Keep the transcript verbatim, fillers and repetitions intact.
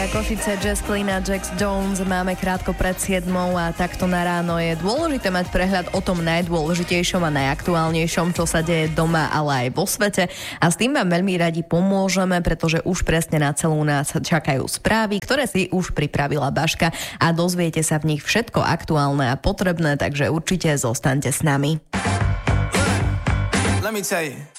Košice, Jazz Klina, Jax Jones. Máme krátko pred siedmou a takto na ráno je dôležité mať prehľad o tom najdôležitejšom a najaktuálnejšom, čo sa deje doma, ale aj vo svete. A s tým vám veľmi radi pomôžeme, pretože už presne na celú nás čakajú správy, ktoré si už pripravila Baška a dozviete sa v nich všetko aktuálne a potrebné, takže určite zostaňte s nami. Let me tell you.